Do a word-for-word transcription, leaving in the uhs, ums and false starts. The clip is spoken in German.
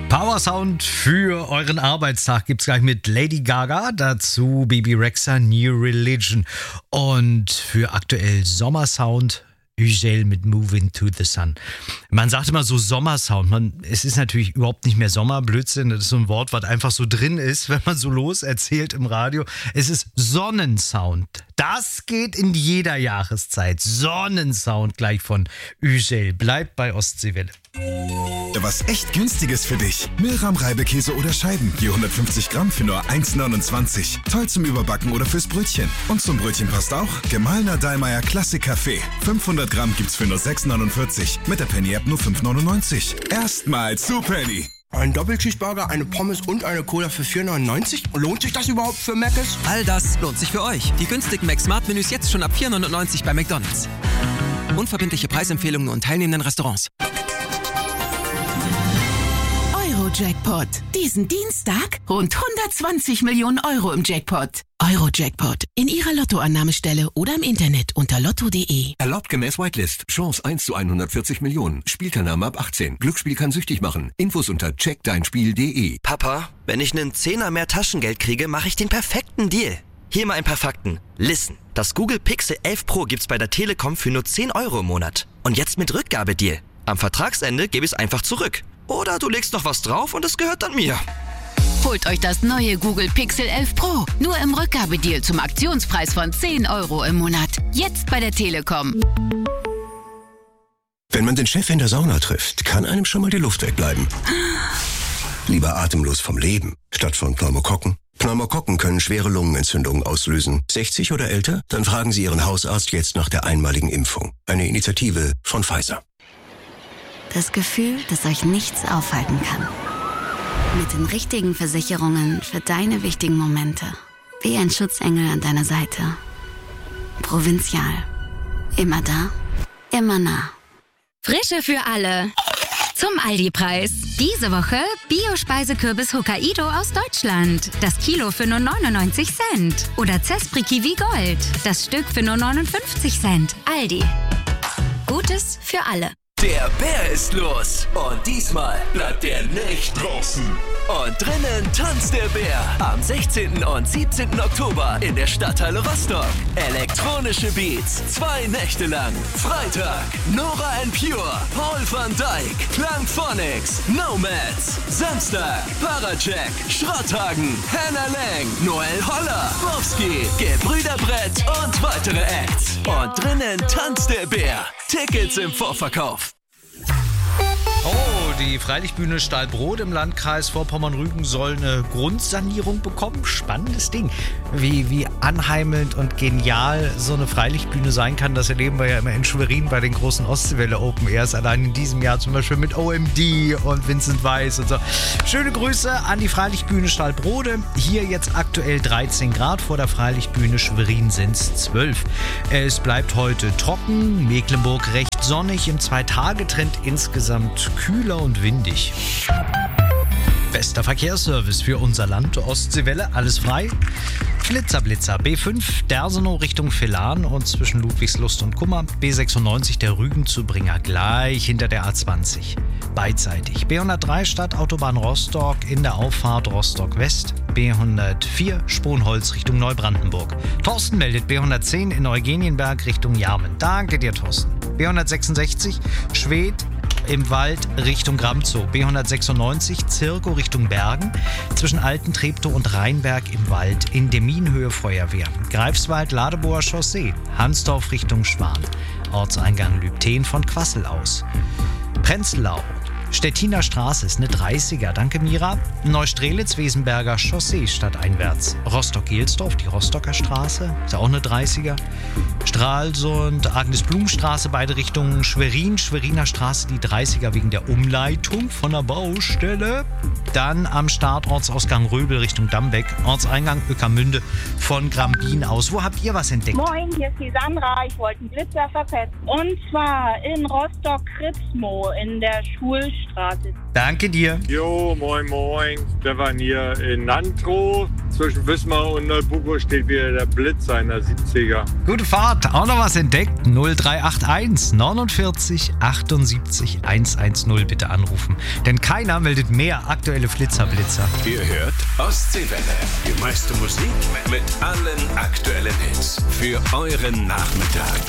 Power Sound für euren Arbeitstag gibt's gleich mit Lady Gaga, dazu Bebe Rexha, New Religion und für aktuell Sommersound Ugel mit Moving to the Sun. Man sagt immer so Sommersound. Man, es ist natürlich überhaupt nicht mehr Sommer, Blödsinn. Das ist so ein Wort, was einfach so drin ist, wenn man so los erzählt im Radio. Es ist Sonnensound. Das geht in jeder Jahreszeit. Sonnensound gleich von Ugel. Bleibt bei Ostseewelle. Was echt Günstiges für dich. Milram Reibekäse oder Scheiben. Je hundertfünfzig Gramm für nur eins neunundzwanzig. Toll zum Überbacken oder fürs Brötchen. Und zum Brötchen passt auch gemahlener Dallmayr Klassik Kaffee. fünfhundert Gramm gibt's für nur sechs neunundvierzig. Mit der Penny App nur fünf neunundneunzig. Erstmal zu Penny. Ein Doppelcheeseburger, eine Pommes und eine Cola für vier neunundneunzig? Lohnt sich das überhaupt für Mc's? All das lohnt sich für euch. Die günstigen Mac-Smart-Menüs jetzt schon ab vier neunundneunzig bei McDonald's. Unverbindliche Preisempfehlungen nur in teilnehmenden Restaurants. Euro-Jackpot. Diesen Dienstag rund hundertzwanzig Millionen Euro im Jackpot. Euro-Jackpot. In Ihrer Lottoannahmestelle oder im Internet unter lotto punkt de. Erlaubt gemäß Whitelist. Chance eins zu hundertvierzig Millionen. Spielteilnahme ab achtzehn. Glücksspiel kann süchtig machen. Infos unter check dein spiel punkt de. Papa, wenn ich einen Zehner mehr Taschengeld kriege, mache ich den perfekten Deal. Hier mal ein paar Fakten. Listen. Das Google Pixel elf Pro gibt's bei der Telekom für nur zehn Euro im Monat. Und jetzt mit Rückgabedeal. Am Vertragsende gebe ich es einfach zurück. Oder du legst noch was drauf und es gehört dann mir. Holt euch das neue Google Pixel elf Pro. Nur im Rückgabedeal zum Aktionspreis von zehn Euro im Monat. Jetzt bei der Telekom. Wenn man den Chef in der Sauna trifft, kann einem schon mal die Luft wegbleiben. Lieber atemlos vom Leben, statt von Pneumokokken. Pneumokokken können schwere Lungenentzündungen auslösen. sechzig oder älter? Dann fragen Sie Ihren Hausarzt jetzt nach der einmaligen Impfung. Eine Initiative von Pfizer. Das Gefühl, dass euch nichts aufhalten kann. Mit den richtigen Versicherungen für deine wichtigen Momente. Wie ein Schutzengel an deiner Seite. Provinzial. Immer da, immer nah. Frische für alle. Zum Aldi-Preis. Diese Woche Bio-Speisekürbis Hokkaido aus Deutschland. Das Kilo für nur neunundneunzig Cent. Oder Zespri Kiwi Gold. Das Stück für nur neunundfünfzig Cent. Aldi. Gutes für alle. Der Bär ist los und diesmal bleibt er nicht draußen. Und drinnen tanzt der Bär am sechzehnten und siebzehnten Oktober in der Stadthalle Rostock. Elektronische Beats, zwei Nächte lang. Freitag, Nora and Pure, Paul van Dyk, Klangphonics, Nomads. Samstag, Parajack, Schrotthagen, Hannah Lang, Noel Holler, Wowski, Gebrüder Brett und weitere Acts. Und drinnen tanzt der Bär. Tickets im Vorverkauf. Oh, die Freilichtbühne Stahlbrot im Landkreis Vorpommern-Rügen soll eine Grundsanierung bekommen. Spannendes Ding. Wie, wie anheimelnd und genial so eine Freilichtbühne sein kann, das erleben wir ja immer in Schwerin bei den großen Ostseewelle Open Airs. Allein in diesem Jahr zum Beispiel mit O M D und Vincent Weiss und so. Schöne Grüße an die Freilichtbühne Stahlbrode. Hier jetzt aktuell dreizehn Grad, vor der Freilichtbühne Schwerin sind es zwölf. Es bleibt heute trocken, Mecklenburg recht sonnig, im Zwei-Tage-Trend insgesamt kühler und windig. Bester Verkehrsservice für unser Land, Ostseewelle, alles frei. Flitzerblitzer, B fünf Dersenow Richtung Villan und zwischen Ludwigslust und Kummer, B sechsundneunzig der Rügenzubringer gleich hinter der A zwanzig. Beidseitig, B hundertdrei Stadtautobahn Rostock in der Auffahrt Rostock West, B hundertvier Sponholz Richtung Neubrandenburg. Thorsten meldet B hundertzehn in Eugenienberg Richtung Jarmen. Danke dir, Thorsten. B hundertsechsundsechzig Schwedt im Wald Richtung Gramzow, B hundertsechsundneunzig Zirko Richtung Bergen, zwischen Alten Treptow und Rheinberg im Wald, in Deminhöhe Feuerwehr, Greifswald Ladeboer Chaussee, Hansdorf Richtung Schwan, Ortseingang Lübten von Quassel aus, Prenzlau, Stettiner Straße ist eine dreißiger, danke Mira. Neustrelitz, Wesenberger Chaussee stadteinwärts. Rostock-Gelsdorf, die Rostocker Straße, ist auch eine dreißiger. Stralsund, Agnes-Blum-Straße, beide Richtungen. Schwerin, Schweriner Straße, die dreißiger wegen der Umleitung von der Baustelle. Dann am Startortsausgang Röbel Richtung Dambeck, Ortseingang Ueckermünde von Grambin aus. Wo habt ihr was entdeckt? Moin, hier ist die Sandra. Ich wollte einen Glitzer verpetzen. Und zwar in Rostock-Kritzmo in der Schulstraße. Straße. Danke dir. Jo, moin moin. Stefan hier in Nantrow. Zwischen Wismar und Neubuko steht wieder der Blitzer in der siebziger. Gute Fahrt. Auch noch was entdeckt? null drei acht eins neunundvierzig achtundsiebzig hundertzehn bitte anrufen. Denn keiner meldet mehr aktuelle Flitzerblitzer. Ihr hört Ostseewelle. Die meiste Musik mit allen aktuellen Hits. Für euren Nachmittag.